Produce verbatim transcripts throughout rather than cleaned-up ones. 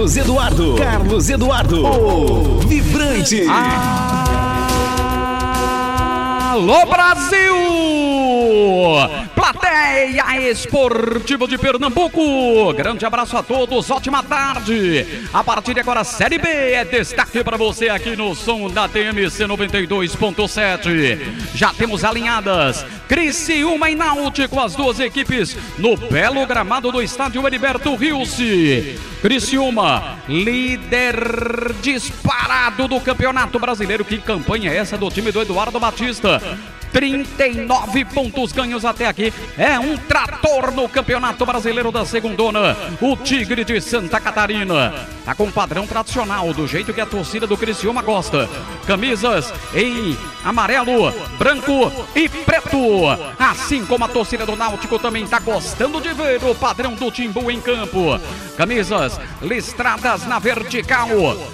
Carlos Eduardo. Carlos Eduardo. O Vibrante. Alô, Brasil! Plateia Esportiva de Pernambuco. Grande abraço a todos, ótima tarde. A partir de agora, Série B é destaque para você aqui no som da T M C noventa e dois ponto sete. Já temos alinhadas Criciúma e Náutico, as duas equipes no belo gramado do estádio Heriberto Rilse. Criciúma, líder disparado do Campeonato Brasileiro. Que campanha é essa do time do Eduardo Batista? trinta e nove pontos ganhos até aqui. É um trator no Campeonato Brasileiro da Segundona. O Tigre de Santa Catarina tá com um padrão tradicional, do jeito que a torcida do Criciúma gosta. Camisas em amarelo, branco e preto. Assim como a torcida do Náutico também tá gostando de ver o padrão do Timbu em campo. Camisas listradas na vertical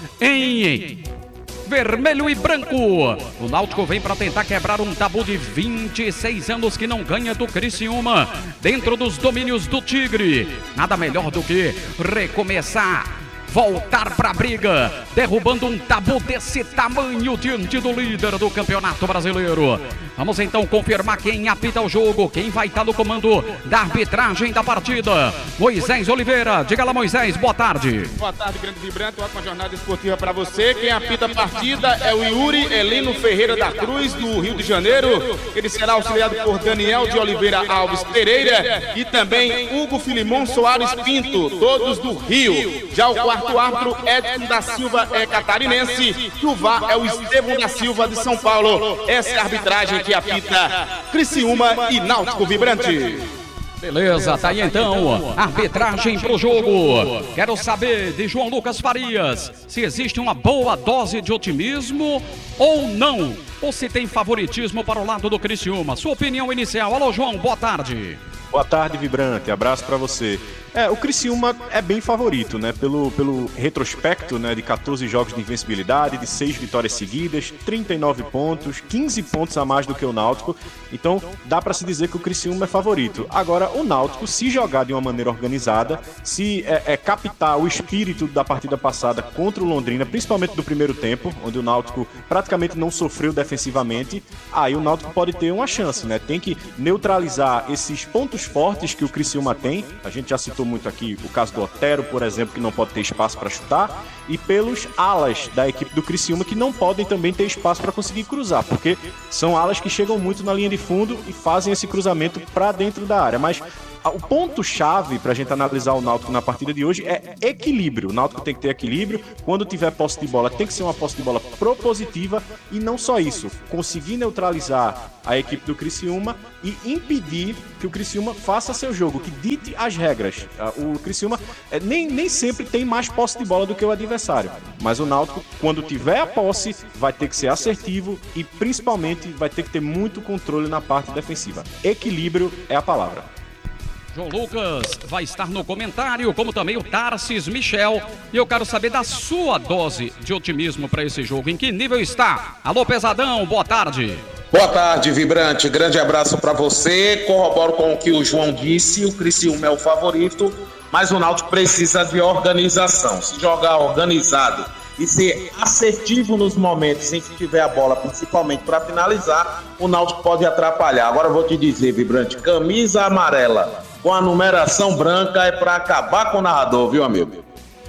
em vermelho e branco. O Náutico vem para tentar quebrar um tabu de vinte e seis anos que não ganha do Criciúma dentro dos domínios do Tigre. Nada melhor do que recomeçar, voltar para a briga, derrubando um tabu desse tamanho diante do líder do Campeonato Brasileiro. Vamos então confirmar quem apita o jogo, quem vai estar no comando da arbitragem da partida. Moisés Oliveira. Diga lá, Moisés, boa tarde. Boa tarde, grande vibrante, ótima jornada esportiva para você. Quem apita a partida é o Yuri Elino Ferreira da Cruz, do Rio de Janeiro. Ele será auxiliado por Daniel de Oliveira Alves Pereira e também Hugo Filimon Soares Pinto, todos do Rio. Já o quarto árbitro, Edson da Silva, é catarinense, e o V A R é o Estevão da Silva, de São Paulo. Essa é a arbitragem que apita Criciúma e Náutico Vibrante. Beleza, tá aí então, arbitragem pro jogo. Quero saber de João Lucas Farias se existe uma boa dose de otimismo ou não, ou se tem favoritismo para o lado do Criciúma. Sua opinião inicial. Alô, João, boa tarde. Boa tarde, Vibrante, abraço para você. É, o Criciúma é bem favorito, né? Pelo, pelo retrospecto, né, de quatorze jogos de invencibilidade, de seis vitórias seguidas, trinta e nove pontos, quinze pontos a mais do que o Náutico. Então, dá para se dizer que o Criciúma é favorito. Agora, o Náutico, se jogar de uma maneira organizada, se é, é, captar o espírito da partida passada contra o Londrina, principalmente do primeiro tempo, onde o Náutico praticamente não sofreu defensivamente, aí o Náutico pode ter uma chance, né? Tem que neutralizar esses pontos fortes que o Criciúma tem. A gente já citou muito aqui o caso do Otero, por exemplo, que não pode ter espaço para chutar, e pelos alas da equipe do Criciúma, que não podem também ter espaço para conseguir cruzar, porque são alas que chegam muito na linha de fundo e fazem esse cruzamento para dentro da área. Mas o ponto-chave para a gente analisar o Náutico na partida de hoje é equilíbrio. O Náutico tem que ter equilíbrio. Quando tiver posse de bola, tem que ser uma posse de bola propositiva, e não só isso, conseguir neutralizar a equipe do Criciúma e impedir que o Criciúma faça seu jogo, que dite as regras. O Criciúma é, nem, nem sempre tem mais posse de bola do que o adversário, mas o Náutico, quando tiver a posse, vai ter que ser assertivo e principalmente vai ter que ter muito controle na parte defensiva. Equilíbrio é a palavra. João Lucas vai estar no comentário, como também o Tarsis Michel. E eu quero saber da sua dose de otimismo para esse jogo. Em que nível está? Alô, Pesadão, boa tarde. Boa tarde, Vibrante. Grande abraço para você. Corroboro com o que o João disse. O Criciúma é o favorito, mas o Náutico precisa de organização. Se jogar organizado e ser assertivo nos momentos em que tiver a bola, principalmente para finalizar, o Náutico pode atrapalhar. Agora eu vou te dizer, Vibrante, camisa amarela com a numeração branca é para acabar com o narrador, viu, amigo?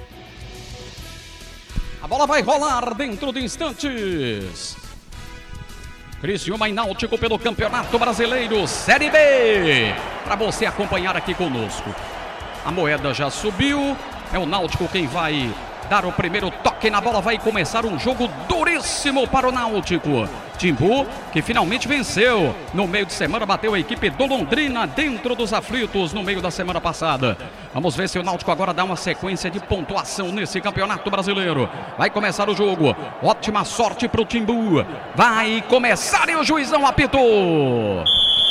A bola vai rolar dentro de instantes. Criciúma e Náutico pelo Campeonato Brasileiro Série B, para você acompanhar aqui conosco. A moeda já subiu, é o Náutico quem vai dar o primeiro toque na bola. Vai começar um jogo duríssimo para o Náutico. Timbu, que finalmente venceu no meio de semana, bateu a equipe do Londrina dentro dos aflitos no meio da semana passada. Vamos ver se o Náutico agora dá uma sequência de pontuação nesse Campeonato Brasileiro. Vai começar o jogo, ótima sorte para o Timbu. Vai começar e o juizão apitou.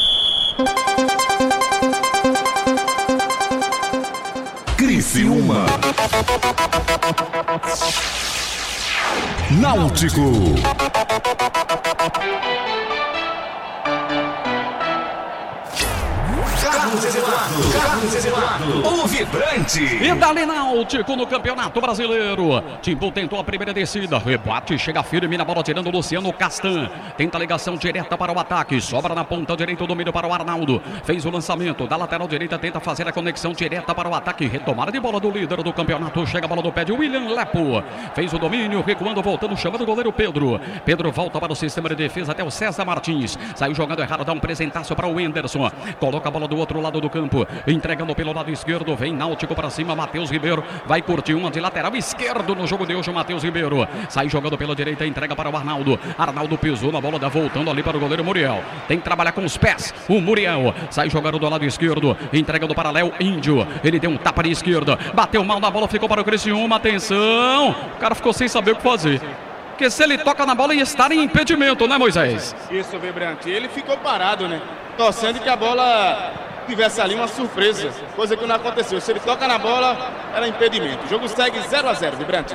Criciúma, Náutico. Carlos Eduardo, Carlos Eduardo, o vibrante. E dali Náutico no Campeonato Brasileiro. Timbu tentou a primeira descida, rebate, chega firme na bola, tirando o Luciano Castan. Tenta a ligação direta para o ataque, sobra na ponta direita o domínio para o Arnaldo. Fez o lançamento da lateral direita, tenta fazer a conexão direta para o ataque. Retomada de bola do líder do campeonato, chega a bola do pé de William Lepo. Fez o domínio, recuando, voltando, chamando o goleiro Pedro. Pedro volta para o sistema de defesa até o César Martins. Saiu jogando errado, dá um presentaço para o Enderson. Coloca a bola do outro lado do campo, entregando pelo lado esquerdo. Vem Náutico para cima, Matheus Ribeiro vai curtir uma de lateral esquerdo no jogo de hoje. O Matheus Ribeiro sai jogando pela direita, entrega para o Arnaldo. Arnaldo pisou na bola, dá voltando ali para o goleiro Muriel. Tem que trabalhar com os pés. O Muriel sai jogando do lado esquerdo, entregando para Léo Índio. Ele deu um tapa de esquerda, bateu mal na bola, ficou para o Criciúma. Atenção, o cara ficou sem saber o que fazer. Porque se ele toca na bola ia estar em impedimento, né, Moisés? Isso, Vibrante. Ele ficou parado, né? Torcendo que a bola tivesse ali uma surpresa, coisa que não aconteceu. Se ele toca na bola, era impedimento. O jogo segue zero a zero, Vibrante.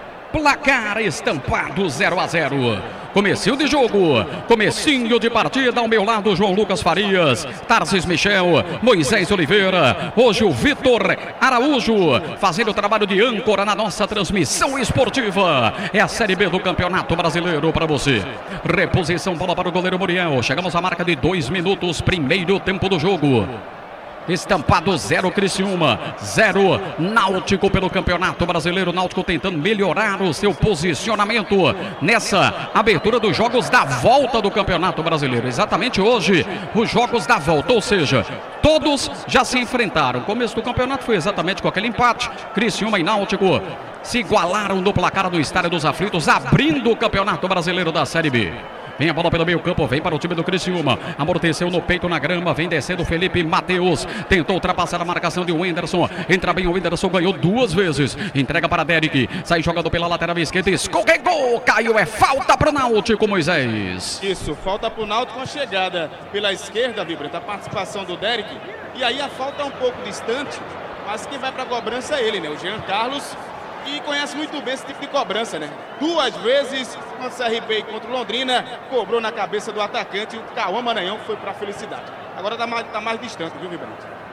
Placar estampado zero a zero. Comecinho de jogo, comecinho de partida. Ao meu lado, João Lucas Farias, Tarsis Michel, Moisés Oliveira. Hoje o Vitor Araújo fazendo o trabalho de âncora na nossa transmissão esportiva. É a Série B do Campeonato Brasileiro para você. Reposição, bola para o goleiro Muriel. Chegamos à marca de dois minutos, primeiro tempo do jogo. Estampado zero Criciúma, zero Náutico pelo Campeonato Brasileiro. Náutico tentando melhorar o seu posicionamento nessa abertura dos jogos da volta do Campeonato Brasileiro. Exatamente hoje, os jogos da volta, ou seja, todos já se enfrentaram. O começo do campeonato foi exatamente com aquele empate. Criciúma e Náutico se igualaram no placar do Estádio dos Aflitos, abrindo o Campeonato Brasileiro da Série B. Vem a bola pelo meio campo, vem para o time do Criciúma. Amorteceu no peito, na grama, vem descendo Felipe Matheus. Tentou ultrapassar a marcação de Wenderson. Entra bem o Wenderson, ganhou duas vezes. Entrega para Derek, sai jogando pela lateral esquerda, escorregou, caiu, é falta para o Náutico, Moisés. Isso, falta para o Náutico com a chegada pela esquerda, Vibrante, a participação do Derek. E aí a falta é um pouco distante, mas quem vai para a cobrança é ele, né? O Jean Carlos. E conhece muito bem esse tipo de cobrança, né? Duas vezes contra o C R B e contra o Londrina, cobrou na cabeça do atacante, o Cauã Maranhão foi para a felicidade. Agora tá mais, tá mais distante, viu, Vibrante?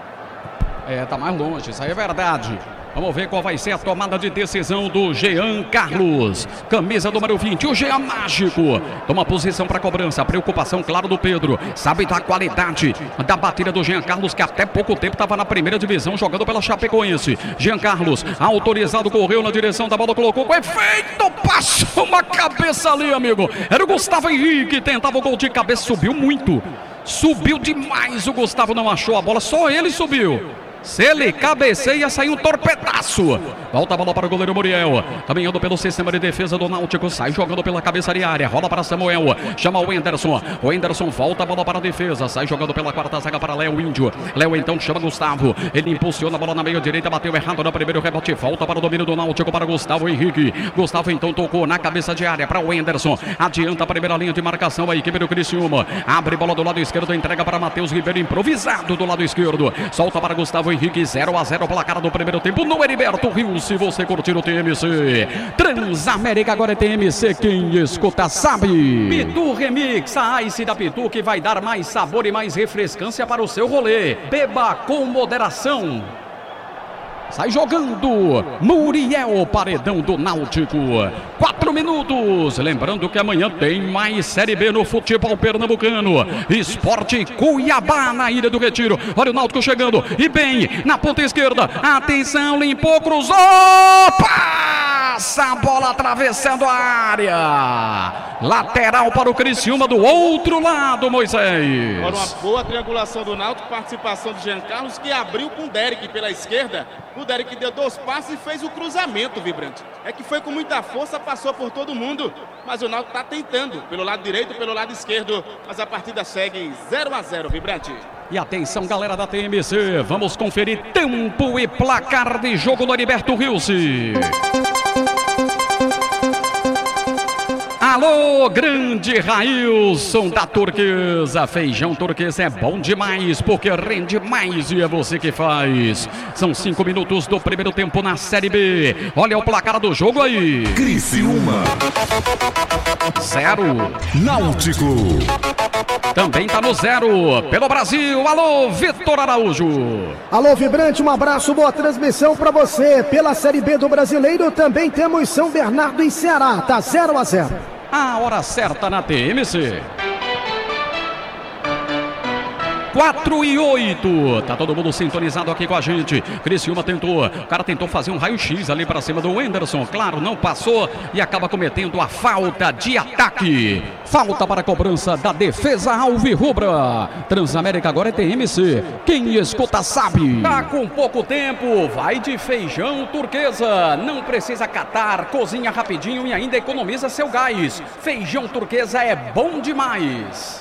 É, tá mais longe, isso aí é verdade. Vamos ver qual vai ser a tomada de decisão do Jean Carlos. Camisa número vinte, o Jean Mágico. Toma posição para cobrança. Preocupação, claro, do Pedro. Sabe da qualidade da batida do Jean Carlos, que até pouco tempo estava na primeira divisão, jogando pela Chapecoense. Jean Carlos, autorizado, correu na direção da bola, colocou com efeito. Passou uma cabeça ali, amigo. Era o Gustavo Henrique, tentava o gol de cabeça, subiu muito. Subiu demais, o Gustavo não achou a bola, só ele subiu. Se ele cabeceia, sai um torpedaço. Volta a bola para o goleiro Muriel. Caminhando pelo sistema de defesa do Náutico. Sai jogando pela cabeça de área. Rola para Samuel. Chama o Enderson. O Enderson volta a bola para a defesa. Sai jogando pela quarta zaga para Léo Índio. Léo então chama Gustavo. Ele impulsiona a bola na meia direita. Bateu errado no primeiro rebote. Volta para o domínio do Náutico para Gustavo Henrique. Gustavo então tocou na cabeça de área para o Enderson. Adianta a primeira linha de marcação. A equipe do Criciúma. Abre bola do lado esquerdo. Entrega para Matheus Ribeiro. Improvisado do lado esquerdo. Solta para Gustavo Henrique, zero a zero, placar do primeiro tempo no Heriberto Rio. Se você curtir o T M C, Transamérica agora é T M C, quem escuta sabe. Pitu Remix, a Ice da Pitu, que vai dar mais sabor e mais refrescância para o seu rolê. Beba com moderação. Sai jogando Muriel, paredão do Náutico. Quatro minutos. Lembrando que amanhã tem mais Série B no futebol pernambucano. Esporte Cuiabá na Ilha do Retiro. Olha o Náutico chegando. E bem, na ponta esquerda. Atenção, limpou, cruzou. Passa a bola atravessando a área. Lateral para o Criciúma do outro lado, Moisés. Agora uma boa triangulação do Náutico. Participação de Jean Carlos, que abriu com o Derek pela esquerda. O Derek deu dois passos e fez o cruzamento, Vibrante. É que foi com muita força, passou por todo mundo. Mas o Náutico está tentando, pelo lado direito, pelo lado esquerdo. Mas a partida segue zero a zero, Vibrante. E atenção, galera da T M C. Vamos conferir tempo e placar de jogo no Heriberto Rilse. Alô, grande Railson da Turquesa. Feijão Turquesa é bom demais, porque rende mais e é você que faz. São cinco minutos do primeiro tempo na Série B. Olha o placar do jogo aí. Criciúma. Zero. Náutico. Também tá no zero. Pelo Brasil, alô, Vitor Araújo. Alô, Vibrante, um abraço, boa transmissão pra você. Pela Série B do Brasileiro também temos São Bernardo e Ceará. Tá zero a zero. A hora certa na T M C. quatro e oito. Tá todo mundo sintonizado aqui com a gente. Criciúma tentou. O cara tentou fazer um raio-x ali para cima do Wenderson. Claro, não passou e acaba cometendo a falta de ataque. Falta para a cobrança da defesa alvirrubra. Transamérica agora é T M C. Quem escuta sabe. Tá com pouco tempo. Vai de Feijão Turquesa. Não precisa catar. Cozinha rapidinho e ainda economiza seu gás. Feijão Turquesa é bom demais.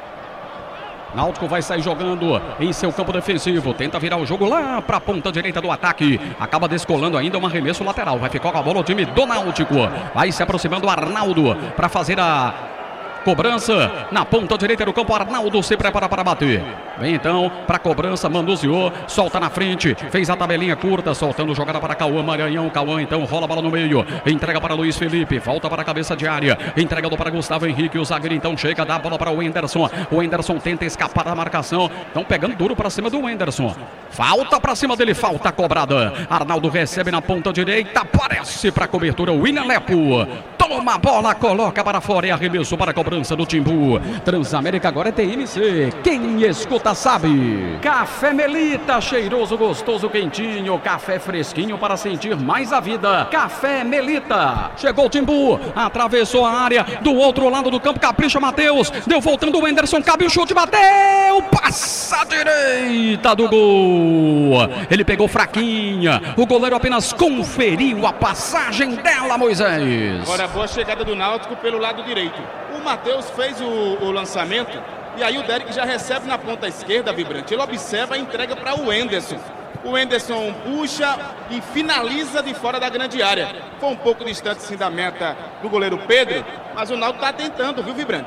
Náutico vai sair jogando em seu campo defensivo. Tenta virar o jogo lá para a ponta direita do ataque. Acaba descolando ainda um arremesso lateral. Vai ficar com a bola o time do Náutico. Vai se aproximando o Arnaldo para fazer a cobrança na ponta direita do campo. Arnaldo se prepara para bater. Vem então para a cobrança. Manuseou, solta na frente. Fez a tabelinha curta, soltando jogada para Cauã Maranhão. Cauã então rola a bola no meio. Entrega para Luiz Felipe. Volta para a cabeça de área. Entrega para Gustavo Henrique. O zagueiro então chega, dá a bola para o Wenderson. O Wenderson tenta escapar da marcação. Estão pegando duro para cima do Wenderson. Falta para cima dele, falta cobrada. Arnaldo recebe na ponta direita. Aparece para a cobertura o William Lepo. Toma a bola, coloca para fora e arremesso para a cobrança do Timbu. Transamérica agora é T M C. Quem escuta sabe. Café Melita, cheiroso, gostoso, quentinho. Café fresquinho para sentir mais a vida. Café Melita. Chegou o Timbu, atravessou a área. Do outro lado do campo, capricha Matheus. Deu voltando o Wenderson, cabe o chute, bateu. Passa a direita do gol. Ele pegou fraquinha. O goleiro apenas conferiu a passagem dela, Moisés. Agora, boa chegada do Náutico pelo lado direito. O Matheus fez o, o lançamento e aí o Derek já recebe na ponta esquerda, Vibrante. Ele observa e entrega para o Wenderson. O Wenderson puxa e finaliza de fora da grande área. Foi um pouco distante sim da meta do goleiro Pedro, mas o Náutico está tentando, viu, Vibrante?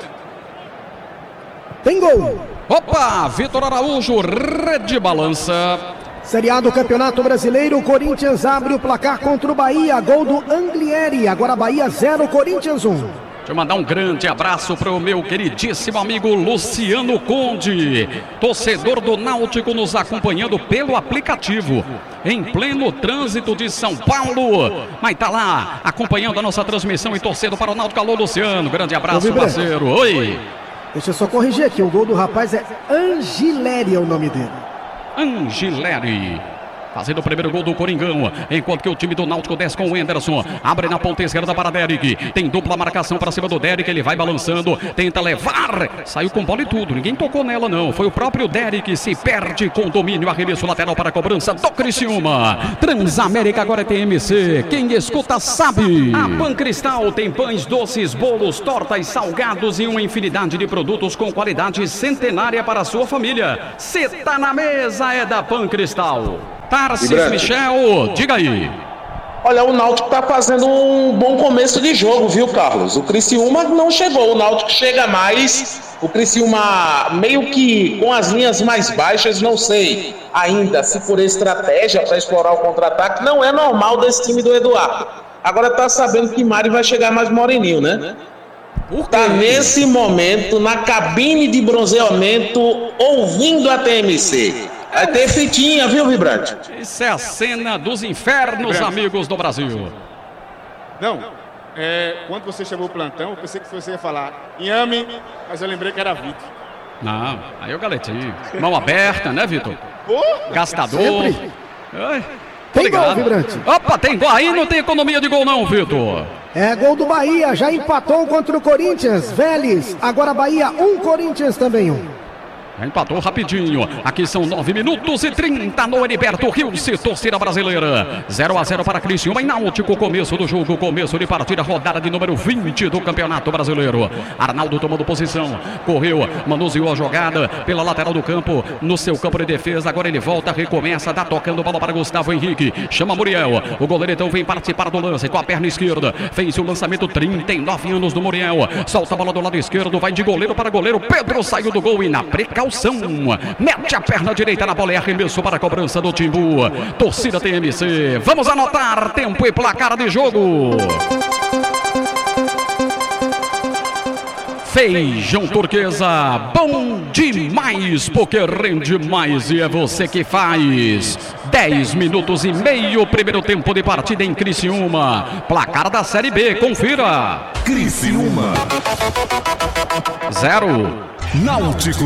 Tem gol. Opa, Vitor Araújo, rede balança. Série A do Campeonato Brasileiro, o Corinthians abre o placar contra o Bahia, gol do Anglieri. Agora Bahia zero, Corinthians um. Deixa eu mandar um grande abraço para o meu queridíssimo amigo Luciano Conde, torcedor do Náutico, nos acompanhando pelo aplicativo, em pleno trânsito de São Paulo, mas tá lá acompanhando a nossa transmissão e torcendo para o Náutico. Alô, Luciano, grande abraço, parceiro. Oi. Deixa eu só corrigir aqui, o gol do rapaz é Angileri, é o nome dele. Angileri. Fazendo o primeiro gol do Coringão, enquanto que o time do Náutico desce com o Wenderson. Abre na ponta esquerda para Derek. Tem dupla marcação para cima do Derek. Ele vai balançando, tenta levar. Saiu com bola e tudo. Ninguém tocou nela, não. Foi o próprio Derek. Se perde com domínio. Arremesso lateral para a cobrança do Criciúma. Transamérica agora é T M C. Quem escuta sabe. A Pan Cristal tem pães, doces, bolos, tortas, salgados e uma infinidade de produtos com qualidade centenária para a sua família. Se tá na mesa, é da Pan Cristal. Tarcísio Michel, diga aí. Olha, o Náutico tá fazendo um bom começo de jogo, viu, Carlos? O Criciúma não chegou, o Náutico chega mais. O Criciúma meio que com as linhas mais baixas, não sei ainda se por estratégia para explorar o contra-ataque. Não é normal desse time do Eduardo. Agora tá sabendo que Mário vai chegar mais moreninho, né? Tá nesse momento na cabine de bronzeamento ouvindo a T M C. Vai ter fitinha, viu, Vibrante? Isso é a cena dos infernos, Vibrante. Amigos do Brasil. Não, é, quando você chamou o plantão, eu pensei que você ia falar Inhame, mas eu lembrei que era Vitor. Não, aí eu galetei. Mão aberta, né, Vitor? Oh, Gastador. Ai, tem gol, Vibrante. Opa, tem gol. Aí não tem economia de gol não, Vitor. É gol do Bahia, já empatou contra o Corinthians. Vélez, agora Bahia um, Corinthians também um. Empatou rapidinho. Aqui são nove minutos e trinta no Heriberto Rilse, torcida brasileira. zero a zero para Criciúma e Náutico. Começo do jogo, começo de partida, rodada de número vinte do Campeonato Brasileiro. Arnaldo tomando posição, correu, manuseou a jogada pela lateral do campo, no seu campo de defesa. Agora ele volta, recomeça, dá tocando bola para Gustavo Henrique. Chama Muriel. O goleiro então vem participar do lance com a perna esquerda. Fez o lançamento, trinta e nove anos do Muriel. Solta a bola do lado esquerdo, vai de goleiro para goleiro. Pedro saiu do gol e na precaução mete a perna direita na bola e arremesso para a cobrança do Timbu. Torcida T M C. Vamos anotar tempo e placar de jogo. Feijão Turquesa, bom demais, porque rende mais e é você que faz. dez minutos e meio, primeiro tempo de partida em Criciúma. Placar da Série B, confira. Criciúma. Zero. Náutico.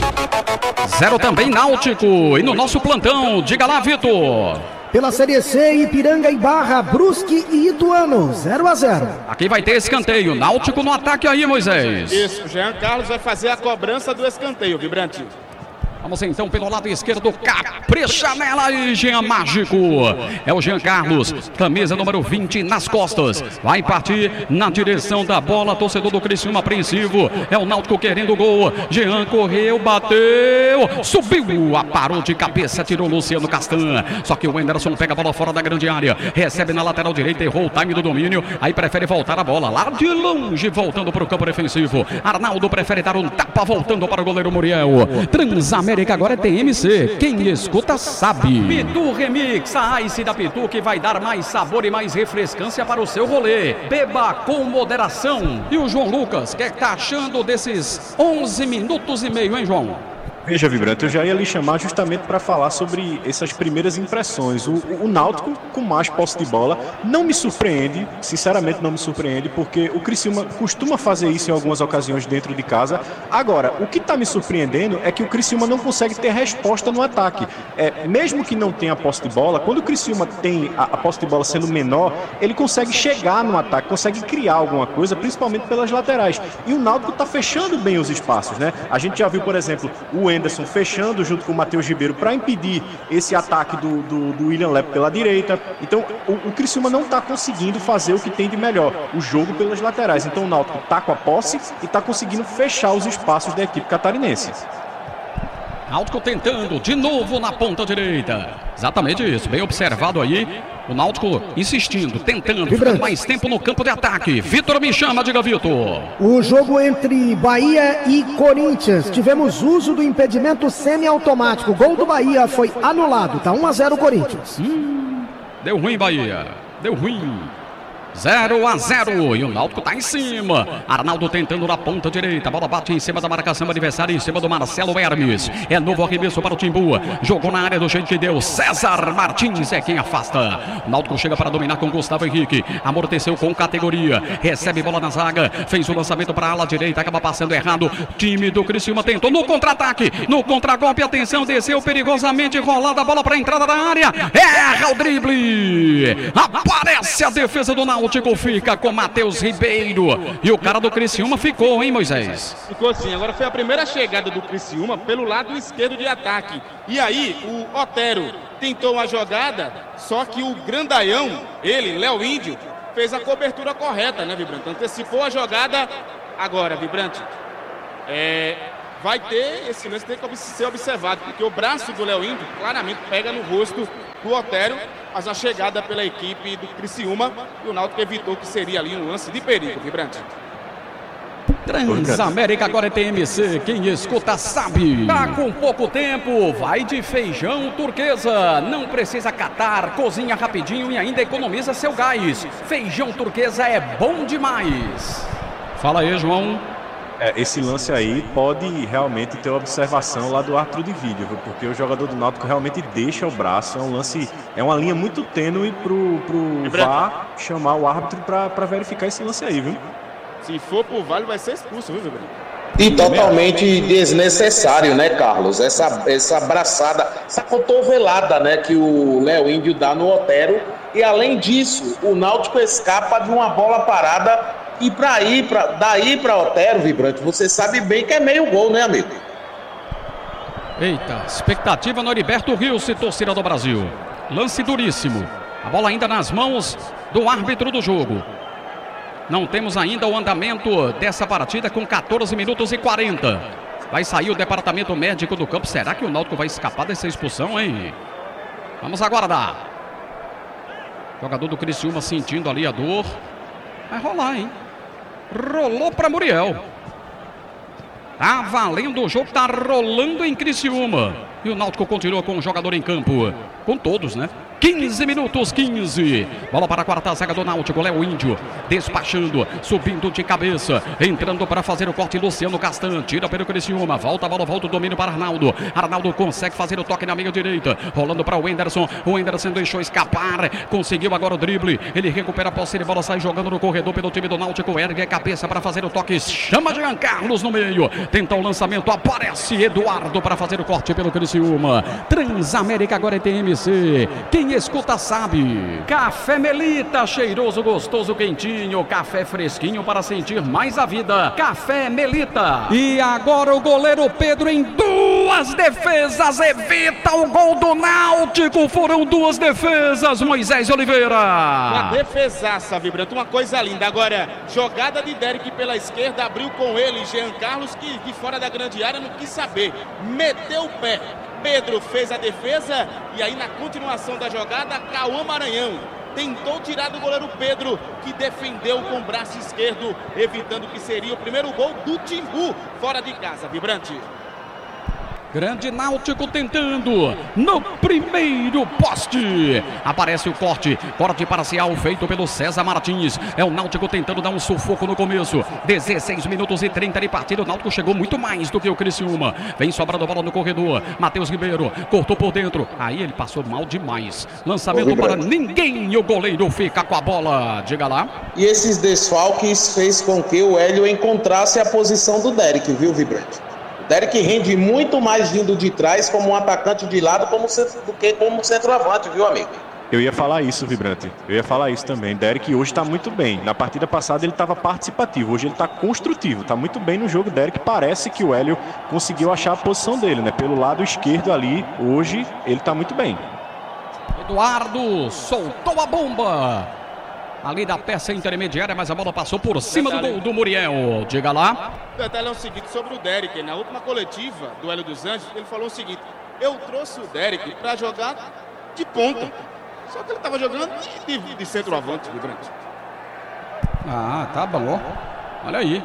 Zero também Náutico. E no nosso plantão, diga lá, Vitor. Pela Série C, Ipiranga e Barra, Brusque e Ituano, zero a zero. Aqui vai ter escanteio. Náutico no ataque aí, Moisés. Isso, Jean Carlos vai fazer a cobrança do escanteio, Vibrante. Vamos então pelo lado esquerdo, capricha nela e Jean Mágico. É o Jean Carlos, camisa número vinte nas costas. Vai partir na direção da bola, torcedor do Criciúma apreensivo. É o Náutico querendo o gol. Jean correu, bateu, subiu, aparou de cabeça, tirou o Luciano Castan. Só que o Anderson pega a bola fora da grande área, recebe na lateral direita, errou o time do domínio. Aí prefere voltar a bola lá de longe, voltando para o campo defensivo. Arnaldo prefere dar um tapa, voltando para o goleiro Muriel. Transamérica. América agora é T M C, quem escuta sabe. Pitu Remix, a Ice da Pitu que vai dar mais sabor e mais refrescância para o seu rolê. Beba com moderação. E o João Lucas, o que tá achando desses onze minutos e meio, hein, João? Veja, Vibrante, eu já ia lhe chamar justamente para falar sobre essas primeiras impressões. O, o Náutico com mais posse de bola não me surpreende, sinceramente não me surpreende, porque o Criciúma costuma fazer isso em algumas ocasiões dentro de casa. Agora, o que está me surpreendendo é que o Criciúma não consegue ter resposta no ataque. É, mesmo que não tenha posse de bola, quando o Criciúma tem a, a posse de bola sendo menor, ele consegue chegar no ataque, consegue criar alguma coisa, principalmente pelas laterais. E o Náutico está fechando bem os espaços, né? A gente já viu, por exemplo, o Anderson fechando junto com o Matheus Ribeiro para impedir esse ataque do, do, do William Lepo pela direita. Então o, o Criciúma não está conseguindo fazer o que tem de melhor, o jogo pelas laterais. Então o Náutico está com a posse e está conseguindo fechar os espaços da equipe catarinense. Náutico tentando de novo na ponta direita. Exatamente isso, bem observado aí. O Náutico insistindo, tentando, ficando mais tempo no campo de ataque. Vitor me chama, diga Vitor. O jogo entre Bahia e Corinthians. Tivemos uso do impedimento semiautomático. Gol do Bahia foi anulado. Tá um a zero Corinthians. Hum, deu ruim, Bahia. Deu ruim. zero a zero e o Náutico tá em cima. Arnaldo tentando na ponta direita. A bola bate em cima da marcação adversária, em cima do Marcelo Hermes. É novo arremesso para o Timbu. Jogou na área do jeito que deu. César Martins é quem afasta. O Náutico chega para dominar com Gustavo Henrique. Amorteceu com categoria. Recebe bola na zaga. Fez o lançamento para a ala direita. Acaba passando errado. Time do Criciúma tentou no contra-ataque. No contra-golpe, atenção, desceu perigosamente. Rolada a bola para a entrada da área. Erra o drible. Aparece a defesa do Náutico. Náutico fica com Matheus Ribeiro. E o cara do Criciúma ficou, hein, Moisés? Ficou sim. Agora foi a primeira chegada do Criciúma pelo lado esquerdo de ataque. E aí o Otero tentou uma jogada, só que o grandaião, ele, Léo Índio, fez a cobertura correta, né, Vibrante? Antecipou a jogada. Agora, Vibrante, é, vai ter esse lance, tem que ser observado, porque o braço do Léo Índio claramente pega no rosto do Otero. Mas a chegada pela equipe do Criciúma e o Náutico evitou que seria ali um lance de perigo, Vibrante. Transamérica agora é T M C, quem escuta sabe. Tá com pouco tempo, vai de Feijão Turquesa. Não precisa catar, cozinha rapidinho e ainda economiza seu gás. Feijão Turquesa é bom demais. Fala aí, João. É, esse lance aí pode realmente ter observação lá do árbitro de vídeo, viu? Porque o jogador do Náutico realmente deixa o braço. É um lance, é uma linha muito tênue pro, pro V A R chamar o árbitro para verificar esse lance aí, viu? Se for pro V A R, vai ser expulso, viu, Vibrante? E totalmente desnecessário, né, Carlos? Essa, essa abraçada, essa cotovelada, né, que o Léo Índio dá no Otero. E além disso, o Náutico escapa de uma bola parada. E para ir, pra, daí para Otero, Vibrante, você sabe bem que é meio gol, né, amigo? Eita, expectativa no Heriberto Rios, torcida do Brasil. Lance duríssimo. A bola ainda nas mãos do árbitro do jogo. Não temos ainda o andamento dessa partida com quatorze minutos e quarenta. Vai sair o departamento médico do campo. Será que o Náutico vai escapar dessa expulsão, hein? Vamos aguardar. Jogador do Criciúma sentindo ali a dor. Vai rolar, hein? Rolou para Muriel. Tá valendo, o jogo tá rolando em Criciúma. E o Náutico continua com o jogador em campo. Com todos, né? quinze minutos, quinze. Bola para a quarta zaga do Náutico. Léo Índio despachando, subindo de cabeça, entrando para fazer o corte. Luciano Castan tira pelo Criciúma. Volta a bola, volta o domínio para Arnaldo. Arnaldo consegue fazer o toque na meia direita. Rolando para o Wenderson. O Wenderson deixou escapar. Conseguiu agora o drible. Ele recupera a posse de bola, sai jogando no corredor pelo time do Náutico. Ergue a cabeça para fazer o toque. Chama Jean Carlos no meio. Tenta o lançamento. Aparece Eduardo para fazer o corte pelo Criciúma. Transamérica agora é T M C. Quem escuta sabe. Café Melita, cheiroso, gostoso, quentinho. Café fresquinho para sentir mais a vida. Café Melita. E agora o goleiro Pedro em duas defesas evita o gol do Náutico. Foram duas defesas, Moisés Oliveira. Uma defesaça, Vibrante, uma coisa linda. Agora, jogada de Derek pela esquerda, abriu com ele Jean Carlos, que de fora da grande área não quis saber. Meteu o pé. Pedro fez a defesa e aí na continuação da jogada, Cauã Maranhão tentou tirar do goleiro Pedro, que defendeu com o braço esquerdo, evitando que seria o primeiro gol do Timbu fora de casa, Vibrante. Grande Náutico tentando no primeiro poste. Aparece o corte, corte parcial feito pelo César Martins. É o Náutico tentando dar um sufoco no começo. dezesseis minutos e trinta de partida. O Náutico chegou muito mais do que o Criciúma. Vem sobrando a bola no corredor. Matheus Ribeiro cortou por dentro. Aí ele passou mal demais. Lançamento para ninguém. O goleiro fica com a bola. Diga lá. E esses desfalques fez com que o Hélio encontrasse a posição do Derek, viu, Vibrante? Derek rende muito mais vindo de trás como um atacante de lado como centro, do que como centroavante, viu, amigo? Eu ia falar isso, Vibrante. Eu ia falar isso também. Derek hoje está muito bem. Na partida passada ele estava participativo. Hoje ele está construtivo. Está muito bem no jogo. Derek parece que o Hélio conseguiu achar a posição dele, né? Pelo lado esquerdo ali, hoje ele está muito bem. Eduardo soltou a bomba ali da peça intermediária, mas a bola passou por cima do gol do Muriel. Diga lá. O detalhe é o seguinte sobre o Derek. Na última coletiva do Hélio dos Anjos, ele falou o seguinte: eu trouxe o Derek para jogar de ponta. Só que ele estava jogando de, de, de centroavante, Vibrante. Ah, tá bom. Olha aí.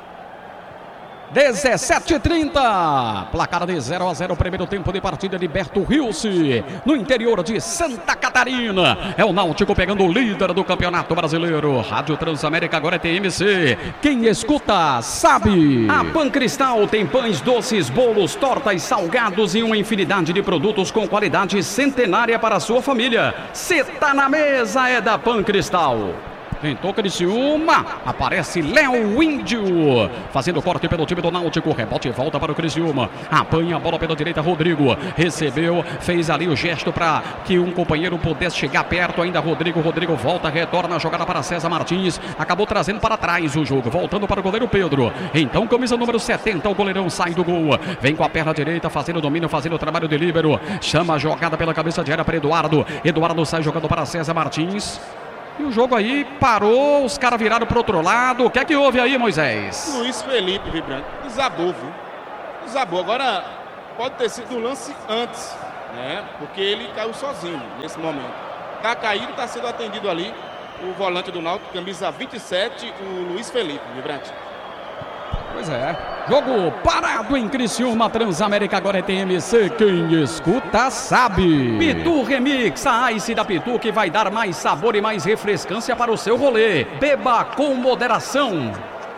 dezessete e trinta. Placar de zero a zero. Primeiro tempo de partida de Heriberto Rios, no interior de Santa Catarina. É o Náutico pegando o líder do Campeonato Brasileiro. Rádio Transamérica agora é T M C. Quem escuta sabe. A Pan Cristal tem pães, doces, bolos, tortas, salgados e uma infinidade de produtos com qualidade centenária para a sua família. Cê tá na mesa, é da Pan Cristal. Tentou Criciúma, aparece Léo Índio, fazendo corte pelo time do Náutico, rebote e volta para o Criciúma, apanha a bola pela direita, Rodrigo, recebeu, fez ali o gesto para que um companheiro pudesse chegar perto, ainda Rodrigo, Rodrigo volta, retorna a jogada para César Martins, acabou trazendo para trás o jogo, voltando para o goleiro Pedro, então camisa número setenta, o goleirão sai do gol, vem com a perna direita, fazendo o domínio, fazendo o trabalho de líbero, chama a jogada pela cabeça de área para Eduardo, Eduardo sai jogando para César Martins. E o jogo aí parou, os caras viraram para o outro lado. O que é que houve aí, Moisés? Luiz Felipe, Vibrante, desabou, viu? Desabou. Agora, pode ter sido um lance antes, né? Porque ele caiu sozinho nesse momento. Tá caído, tá sendo atendido ali o volante do Náutico, camisa vinte e sete, o Luiz Felipe, Vibrante. Pois é. Jogo parado em Criciúma, Transamérica agora é T M C. Quem escuta sabe. Pitu Remix, a Ice da Pitu que vai dar mais sabor e mais refrescância para o seu rolê. Beba com moderação.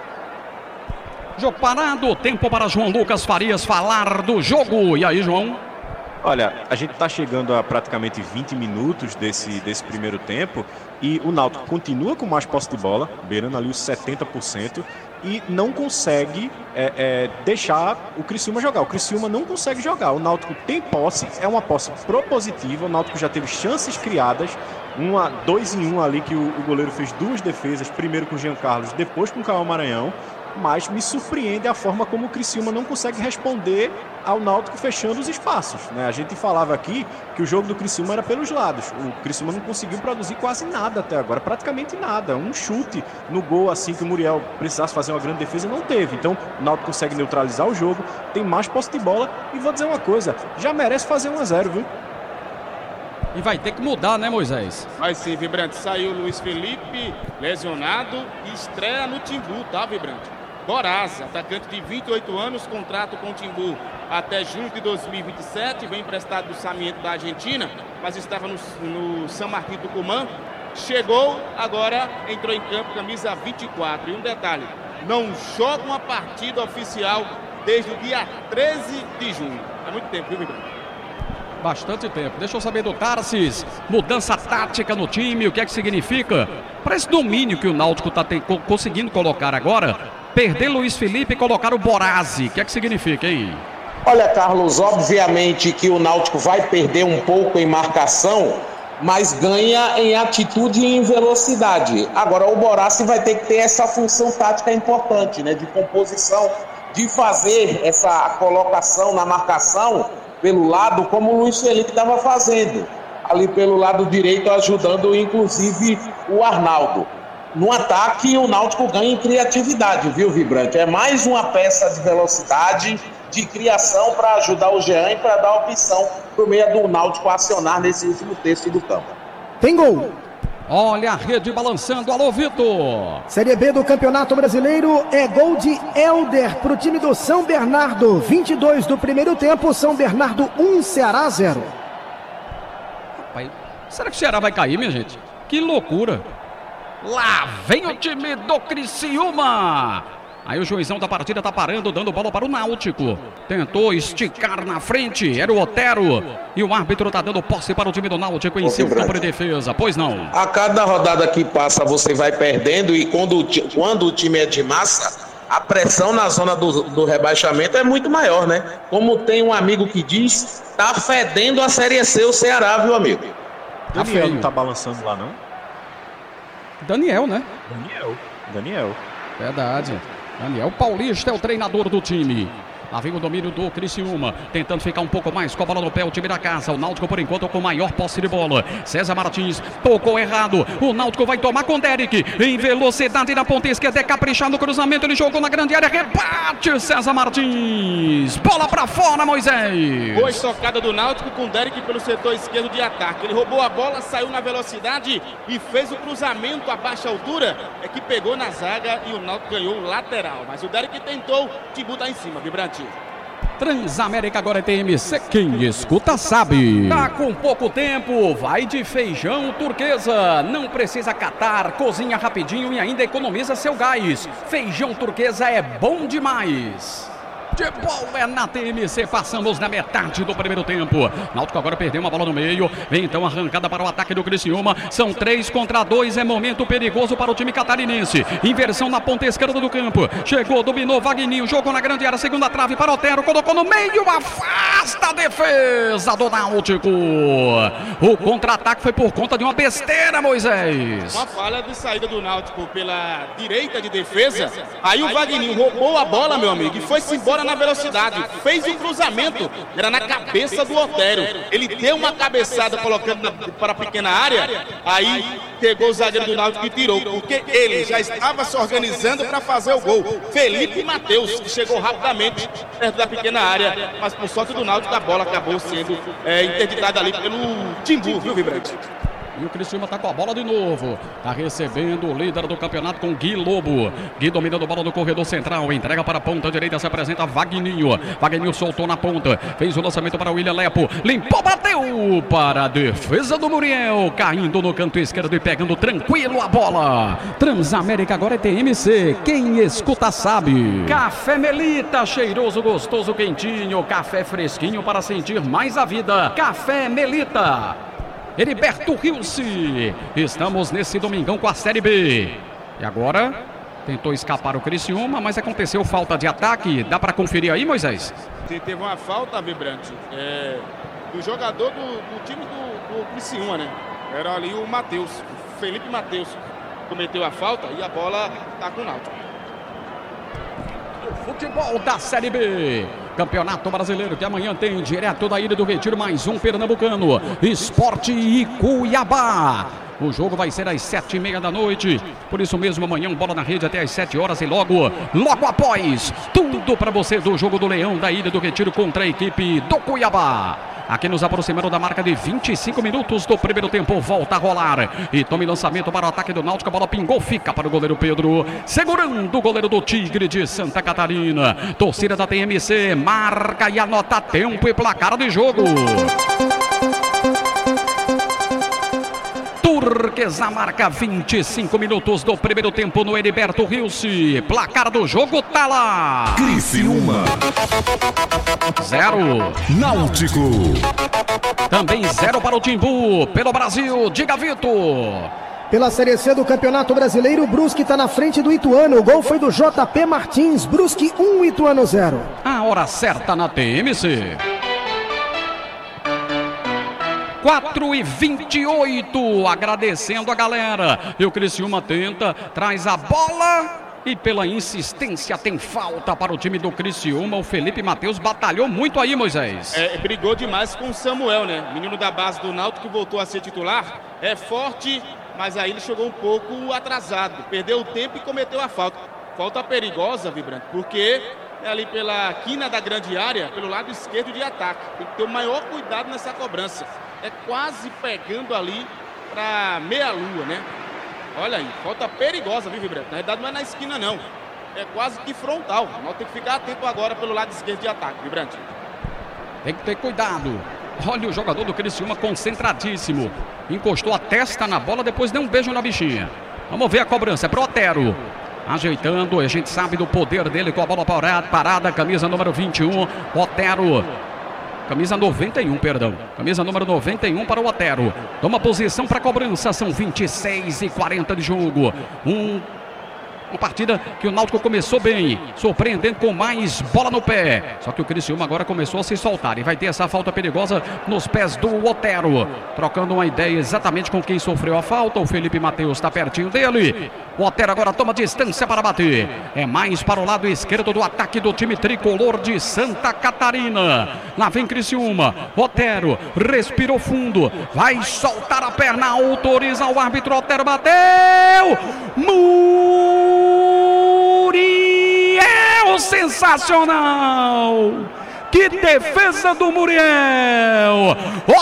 Jogo parado, tempo para João Lucas Farias falar do jogo. E aí, João? Olha, a gente está chegando a praticamente vinte minutos desse, desse primeiro tempo e o Náutico continua com mais posse de bola, beirando ali os setenta por cento e não consegue é, é, deixar o Criciúma jogar. O Criciúma não consegue jogar. O Náutico tem posse, é uma posse propositiva, o Náutico já teve chances criadas, uma, dois em um ali que o, o goleiro fez duas defesas, primeiro com o Jean Carlos, depois com o Cauã Maranhão. mas me surpreende a forma como o Criciúma não consegue responder ao Náutico fechando os espaços, né? A gente falava aqui que o jogo do Criciúma era pelos lados. O Criciúma não conseguiu produzir quase nada até agora, praticamente nada. Um chute no gol assim que o Muriel precisasse fazer uma grande defesa, não teve. Então o Náutico consegue neutralizar o jogo, tem mais posse de bola e vou dizer uma coisa, já merece fazer um a zero, viu? E vai ter que mudar, né, Moisés? Vai sim, Vibrante. Saiu o Luiz Felipe, lesionado, e estreia no Timbu, tá, Vibrante? Boraz, atacante de vinte e oito anos, contrato com o Timbu até junho de dois mil e vinte e sete, vem emprestado do Sarmiento da Argentina, mas estava no, no São Martín do Tucumã. Chegou, agora entrou em campo, camisa vinte e quatro. E um detalhe, não joga uma partida oficial desde o dia treze de junho. É muito tempo, viu, Vibrante? Bastante tempo. Deixa eu saber do Tarsis. Mudança tática no time, o que é que significa? Para esse domínio que o Náutico está conseguindo colocar agora, perder Luiz Felipe e colocar o Borazzi, o que é que significa, hein? Olha, Carlos, obviamente que o Náutico vai perder um pouco em marcação, mas ganha em atitude e em velocidade. Agora, o Borazzi vai ter que ter essa função tática importante, né? De composição, de fazer essa colocação na marcação pelo lado, como o Luiz Felipe estava fazendo, ali pelo lado direito, ajudando inclusive o Arnaldo. No ataque, o Náutico ganha em criatividade, viu, Vibrante? É mais uma peça de velocidade, de criação para ajudar o Jean e para dar opção para o meio do Náutico acionar nesse último terço do campo. Tem gol! Olha a rede balançando, alô Vitor! Série B do Campeonato Brasileiro é gol de Helder para o time do São Bernardo. vinte e dois do primeiro tempo, São Bernardo um, Ceará zero. Rapaz, será que o Ceará vai cair, minha gente? Que loucura! Lá vem o time do Criciúma! Aí o juizão da partida tá parando, dando bola para o Náutico. Tentou esticar na frente, era o Otero. E o árbitro tá dando posse para o time do Náutico em seu campo de defesa. Pois não. A cada rodada que passa você vai perdendo e quando, quando o time é de massa, a pressão na zona do, do rebaixamento é muito maior, né? Como tem um amigo que diz, tá fedendo a Série C o Ceará, viu, amigo? Tá Daniel feio. não tá balançando lá, não? Daniel, né? Daniel. Daniel. Verdade. Daniel Paulista é o treinador do time. Lá vem o domínio do Criciúma, tentando ficar um pouco mais com a bola no pé, o time da casa. O Náutico, por enquanto, com maior posse de bola. César Martins tocou errado. O Náutico vai tomar com o Derek. Em velocidade na ponta esquerda, é caprichar no cruzamento. Ele jogou na grande área, rebate César Martins. Bola pra fora, Moisés. Boa estocada do Náutico com o Derek pelo setor esquerdo de ataque. Ele roubou a bola, saiu na velocidade e fez o cruzamento a baixa altura. É que pegou na zaga e o Náutico ganhou o lateral. Mas o Derek tentou, o Timbu tá em cima, Vibrante. Transamérica agora é T M C, quem escuta sabe. Tá com pouco tempo, vai de feijão turquesa. Não precisa catar, cozinha rapidinho e ainda economiza seu gás. Feijão turquesa é bom demais. De bola é na T M C, passamos na metade do primeiro tempo. Náutico agora perdeu uma bola no meio. Vem então arrancada para o ataque do Criciúma. São três contra dois, é momento perigoso para o time catarinense. Inversão na ponta esquerda do campo. Chegou, dominou, Vagninho, jogou na grande área, segunda trave para Otero, colocou no meio, afasta a defesa do Náutico. O contra-ataque foi por conta de uma besteira, Moisés. Uma falha de saída do Náutico pela direita de defesa. Aí o Vagninho roubou a bola, meu amigo, e foi-se embora na velocidade, fez o cruzamento, era na cabeça do Otero. Ele deu uma cabeçada colocando na, para a pequena área, aí pegou o zagueiro do Náutico e tirou, porque ele já estava se organizando para fazer o gol. Felipe Matheus, que chegou rapidamente perto da pequena área, mas por sorte do Náutico a bola acabou sendo é, interditada ali pelo Timbu, viu, Vibrante? E o Criciúma tá com a bola de novo. Tá recebendo o líder do campeonato com Gui Lobo. Gui dominando a bola no corredor central. Entrega para a ponta direita. Se apresenta Vagninho. Vagninho soltou na ponta. Fez o lançamento para o William Lepo. Limpou, bateu para a defesa do Muriel. Caindo no canto esquerdo e pegando tranquilo a bola. Transamérica agora é T M C. Quem escuta sabe. Café Melita. Cheiroso, gostoso, quentinho. Café fresquinho para sentir mais a vida. Café Melita. Heriberto Rilse, estamos nesse domingão com a Série B. E agora, tentou escapar o Criciúma, mas aconteceu falta de ataque. Dá para conferir aí, Moisés? Teve uma falta, Vibrante, é, do jogador do, do time do, do Criciúma, né? Era ali o Matheus, Felipe Matheus, cometeu a falta e a bola tá com o Náutico. futebol da Série B. Campeonato Brasileiro que amanhã tem direto da Ilha do Retiro mais um pernambucano. Sport e Cuiabá. O jogo vai ser às sete e meia da noite. Por isso mesmo, amanhã, bola na rede até às sete horas. E logo, logo após, tudo para você do jogo do Leão da Ilha do Retiro contra a equipe do Cuiabá. Aqui nos aproximando da marca de vinte e cinco minutos do primeiro tempo. Volta a rolar. E tome lançamento para o ataque do Náutico. A bola pingou, fica para o goleiro Pedro. Segurando o goleiro do Tigre de Santa Catarina. Torcida da T M C marca e anota tempo e placar de jogo. Turquesa marca vinte e cinco minutos do primeiro tempo no Heriberto Rilse. Placar do jogo tá lá. Criciúma. Zero. Náutico. Também zero para o Timbu. Pelo Brasil, diga Vitor. Pela Série C do Campeonato Brasileiro, o Brusque está na frente do Ituano. O gol foi do J P Martins. Brusque um, Ituano zero. A hora certa na T M C. quatro e vinte e oito, agradecendo a galera. E o Criciúma tenta, traz a bola e pela insistência tem falta para o time do Criciúma. O Felipe Matheus batalhou muito aí, Moisés. É, brigou demais com o Samuel, né? Menino da base do Náutico que voltou a ser titular. É forte, mas aí ele chegou um pouco atrasado. Perdeu o tempo e cometeu a falta. Falta perigosa, Vibrante, porque é ali pela quina da grande área, pelo lado esquerdo de ataque. Tem que ter o maior cuidado nessa cobrança. É quase pegando ali para meia-lua, né? Olha aí, falta perigosa, viu, Vibrante? Na verdade não é na esquina, não. É quase que frontal. Nós temos que ficar atento agora pelo lado esquerdo de ataque, Vibrante. Tem que ter cuidado. Olha o jogador do Criciúma concentradíssimo. Encostou a testa na bola, depois deu um beijo na bichinha. Vamos ver a cobrança, é pro Otero. Ajeitando, a gente sabe do poder dele com a bola parada, parada, camisa número vinte e um, Otero. Camisa noventa e um, perdão. Camisa número noventa e um para o Otero. Toma posição para a cobrança. São vinte e seis e quarenta de jogo. Um, uma partida que o Náutico começou bem, surpreendendo com mais bola no pé. Só que o Criciúma agora começou a se soltar e vai ter essa falta perigosa nos pés do Otero. Trocando uma ideia exatamente com quem sofreu a falta. O Felipe Matheus está pertinho dele. O Otero agora toma distância para bater. É mais para o lado esquerdo do ataque do time tricolor de Santa Catarina. Lá vem Criciúma. Otero respirou fundo. Vai soltar a perna. Autoriza o árbitro. Otero bateu. Muriel, sensacional! Que defesa do Muriel!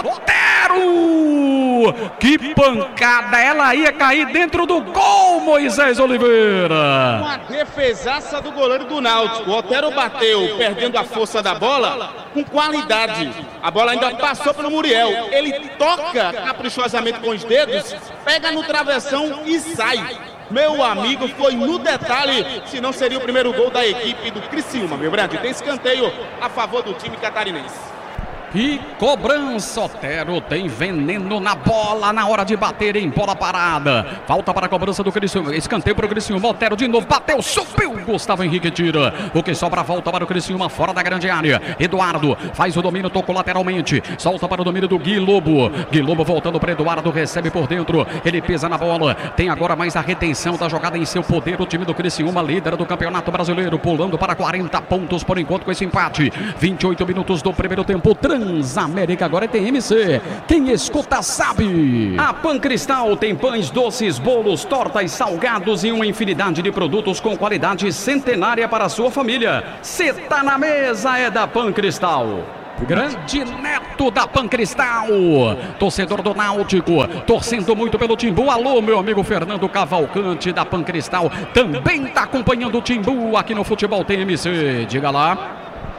Otero! Que pancada! Ela ia cair dentro do gol, Moisés Oliveira! Uma defesaça do goleiro do Náutico. O Otero bateu, perdendo a força da bola, com qualidade. A bola ainda passou pelo Muriel. Ele toca caprichosamente com os dedos, pega no travessão e sai. Meu amigo, foi no detalhe, se não seria o primeiro gol da equipe do Criciúma, meu grande. Tem escanteio a favor do time catarinense. Que cobrança, Otero tem veneno na bola na hora de bater em bola parada. Falta para a cobrança do Criciúma. Escanteio para o Criciúma. Otero de novo bateu, subiu. Gustavo Henrique tira. O que sobra volta para o Criciúma fora da grande área. Eduardo faz o domínio, tocou lateralmente. Solta para o domínio do Gui Lobo. Gui Lobo voltando para Eduardo, recebe por dentro. Ele pisa na bola. Tem agora mais a retenção da jogada em seu poder. O time do Criciúma, líder do Campeonato Brasileiro, pulando para quarenta pontos por enquanto com esse empate. vinte e oito minutos do primeiro tempo. Transamérica agora é T M C. Quem escuta sabe. A Pancristal tem pães, doces, bolos, tortas, salgados e uma infinidade de produtos com qualidade centenária para a sua família. Cê tá na mesa, é da Pancristal. Grande Neto da Pancristal, torcedor do Náutico, torcendo muito pelo Timbu. Alô, meu amigo Fernando Cavalcante da Pancristal, também está acompanhando o Timbu aqui no Futebol T M C. Diga lá.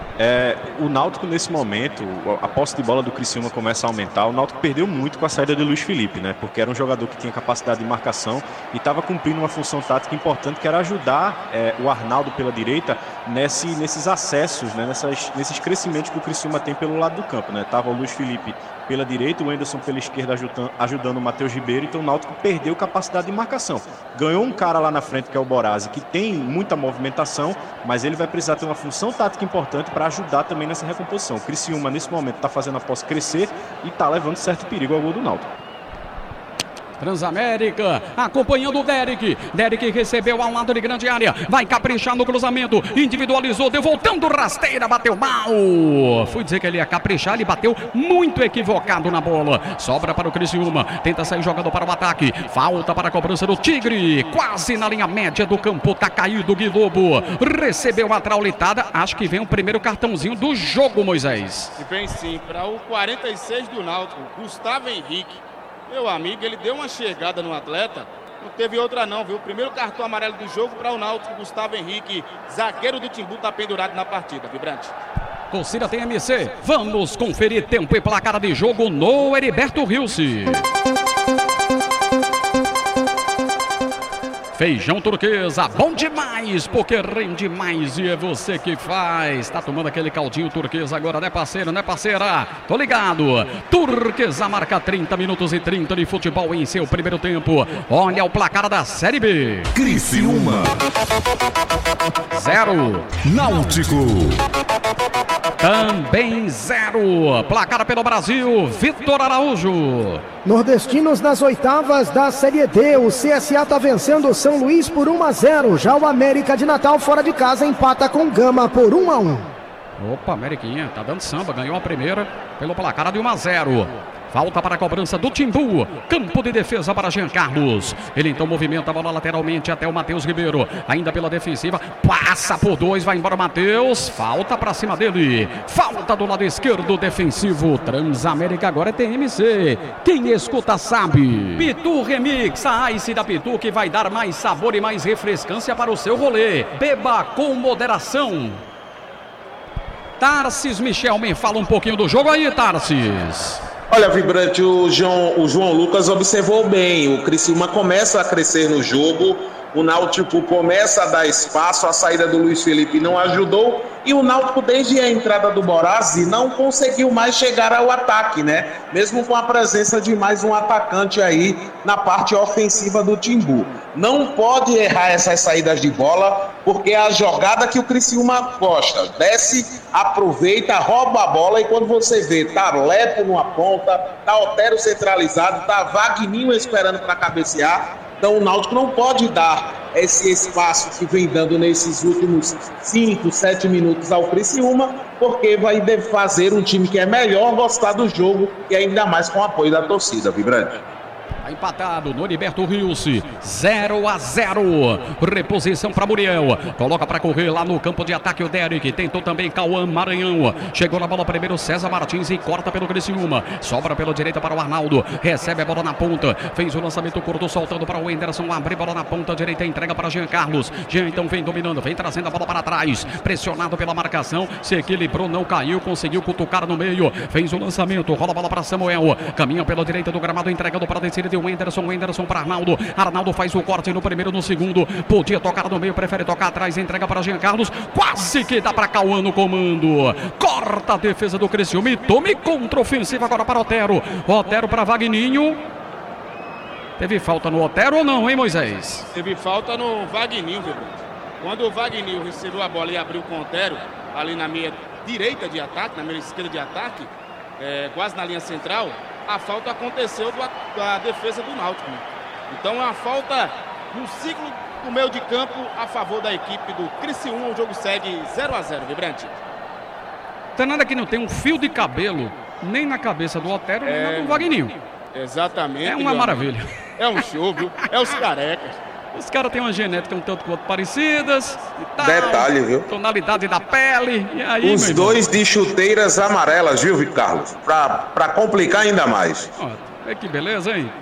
É, o Náutico nesse momento, a posse de bola do Criciúma começa a aumentar. O Náutico perdeu muito com a saída de Luiz Felipe, né? Porque era um jogador que tinha capacidade de marcação e estava cumprindo uma função tática importante, que era ajudar é, o Arnaldo pela direita nesse, nesses acessos, né? Nessas, nesses crescimentos que o Criciúma tem pelo lado do campo, né? Tava o Luiz Felipe pela direita, o Anderson pela esquerda ajudando, ajudando o Matheus Ribeiro. Então o Náutico perdeu capacidade de marcação. Ganhou um cara lá na frente que é o Borazzi, que tem muita movimentação, mas ele vai precisar ter uma função tática importante para ajudar também nessa recomposição. O Criciúma nesse momento está fazendo a posse crescer e está levando certo perigo ao gol do Náutico. Transamérica, acompanhando o Derek. Derek recebeu ao lado de grande área. Vai caprichar no cruzamento. Individualizou, deu voltando rasteira, bateu mal. Fui dizer que ele ia caprichar, ele bateu muito equivocado na bola. Sobra para o Criciúma. Tenta sair jogando para o ataque. Falta para a cobrança do Tigre. Quase na linha média do campo. Tá caído o Gui Lobo. Recebeu a traulitada. Acho que vem o primeiro cartãozinho do jogo, Moisés. E vem sim, para o quarenta e seis do Náutico, Gustavo Henrique. Meu amigo, ele deu uma chegada no atleta, não teve outra não, viu? O primeiro cartão amarelo do jogo para o Náutico, Gustavo Henrique, zagueiro do Timbu, tá pendurado na partida, Vibrante. Torcida T M C, vamos conferir tempo e placar de jogo no Heriberto Rilse. Feijão turquesa, bom demais, porque rende mais e é você que faz. Tá tomando aquele caldinho turquesa agora, né parceiro, né parceira? Tô ligado. Turquesa marca trinta minutos e trinta de futebol em seu primeiro tempo. Olha o placar da Série B. Criciúma. Zero. Náutico. Também zero. Placar pelo Brasil, Vitor Araújo. Nordestinos nas oitavas da Série D. O C S A tá vencendo o São Luís por um a zero. Já o América de Natal fora de casa empata com Gama por um a um. Opa, Ameriquinha, tá dando samba, ganhou a primeira pelo placar de um a zero. Falta para a cobrança do Timbu. Campo de defesa para Jean Carlos. Ele então movimenta a bola lateralmente até o Matheus Ribeiro. Ainda pela defensiva. Passa por dois. Vai embora o Matheus. Falta para cima dele. Falta do lado esquerdo defensivo. Transamérica agora é T M C. Quem escuta sabe. Pitu Remix. A Ice da Pitu que vai dar mais sabor e mais refrescância para o seu rolê. Beba com moderação. Tarsis Michel, me fala um pouquinho do jogo aí, Tarsis. Olha, Vibrante, o João, o João Lucas observou bem. O Criciúma começa a crescer no jogo. O Náutico começa a dar espaço. A saída do Luiz Felipe não ajudou. E o Náutico, desde a entrada do Borazzi, não conseguiu mais chegar ao ataque, né? Mesmo com a presença de mais um atacante aí na parte ofensiva do Timbu. Não pode errar essas saídas de bola, porque é a jogada que o Criciúma gosta. Desce, aproveita, rouba a bola e quando você vê, tá Lepo numa ponta, tá Otero centralizado, tá Vagninho esperando para cabecear. Então o Náutico não pode dar esse espaço que vem dando nesses últimos cinco, sete minutos ao Criciúma, porque vai fazer um time que é melhor gostar do jogo e ainda mais com o apoio da torcida, Vibrante. Empatado no Heriberto Rilse, zero a zero. Reposição para Muriel. Coloca para correr lá no campo de ataque o Derek. Tentou também Cauã Maranhão. Chegou na bola primeiro César Martins e corta pelo Criciúma. Sobra pela direita para o Arnaldo. Recebe a bola na ponta. Fez o lançamento curto, soltando para o Wenderson. Abre bola na ponta direita. Entrega para Jean Carlos. Jean então vem dominando. Vem trazendo a bola para trás. Pressionado pela marcação. Se equilibrou, não caiu. Conseguiu cutucar no meio. Fez o lançamento. Rola a bola para Samuel. Caminha pela direita do gramado. Entregando para a descida de Wenderson, Wenderson para Arnaldo. Arnaldo faz o corte no primeiro, no segundo. Podia tocar no meio, prefere tocar atrás. Entrega para Jean Carlos. Quase que dá para Cauã no comando. Corta a defesa do Criciúma e tome contra-ofensiva agora para Otero. Otero para Vagninho. Teve falta no Otero ou não, hein, Moisés? Teve falta no Vagninho, viu? Quando o Vagninho recebeu a bola e abriu com o Otero, ali na meia direita de ataque, na meia esquerda de ataque, é, quase na linha central, a falta aconteceu do, da defesa do Náutico. Né? Então é uma falta no ciclo do meio de campo a favor da equipe do Criciúma. O jogo segue zero a zero, Vibrante. Tá nada que não tem um fio de cabelo nem na cabeça do Otero, é... nem na do Vagninho. Exatamente. É uma maravilha. É um show, viu? É os carecas. Os caras têm uma genética um tanto quanto parecidas e tal. Detalhe, viu? Tonalidade da pele. E aí, os dois de chuteiras amarelas, viu, Carlos? Pra, pra complicar ainda mais. Ó, que beleza, hein?